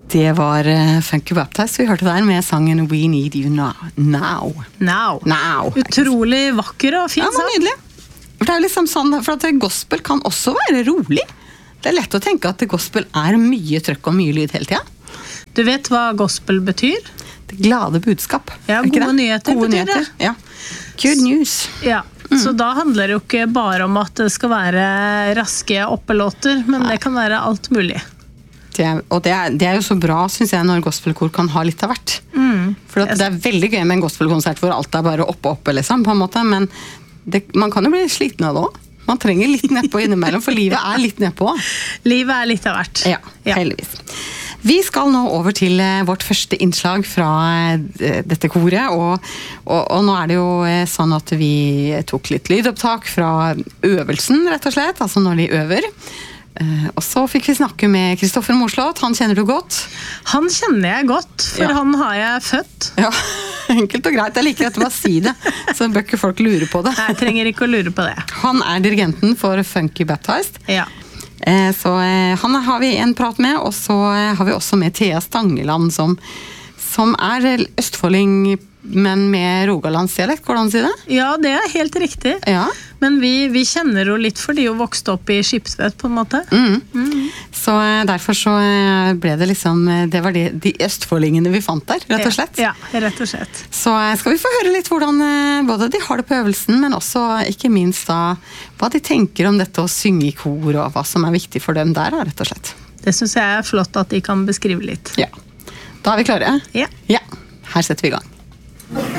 Det var Funky Baptist vi hørte der med sangen We Need You Now. Now. Utrolig vakker og fin sang. Ja, det var nydelig. For det er liksom sånn, for at gospel kan også være rolig. Det er lett å tenke at gospel er mye trøkk og mye lyd hele tiden. Du vet hva gospel betyr? Det glade budskap. Ja, gode nyheter betyr det. Ja. Good news. Ja, så da handler det jo ikke bare om at det skal være raske oppelåter, men det kan være alt mulig. Det er jo så bra, synes jeg, når gospelkor kan ha litt av hvert. For det er veldig gøy med en gospelkonsert hvor alt er bare oppe, liksom, på en måte, men man kan jo bli sliten av det også. Man trenger litt nedpå innimellom, for livet er litt nedpå. Livet er litt av hvert. Ja, heldigvis. Vi skal nå over til vårt første innslag fra dette koret, og nå er det jo sånn at vi tok litt lydopptak fra øvelsen, rett og slett, altså når de øver. Og så fikk vi snakke med Kristoffer Morslåt. Han kjenner du godt? Han kjenner jeg godt, for han har jeg født. Ja, enkelt og greit. Jeg liker at du bare sier det, så bør ikke folk lure på det. Nei, jeg trenger ikke å lure på det. Han er dirigenten for Funky Baptist. Ja. Så han har vi en prat med, og så har vi også med Thea Stangeland, som er østfolding, men med rogalandsdialekt, hvordan sier det? Ja, det er helt riktig. Ja. Men vi kjenner jo litt, for de jo vokste opp i Skipsvet, på en måte. Så derfor så ble det liksom, det var de østfoldingene vi fant der, rett og slett. Ja, rett og slett. Så skal vi få høre litt hvordan både de har det på øvelsen, men også ikke minst da, hva de tenker om dette å synge i kor, og hva som er viktig for dem der, rett og slett. Det synes jeg er flott at de kan beskrive litt. Ja. Da er vi klare? Ja. Ja, her setter vi i gang.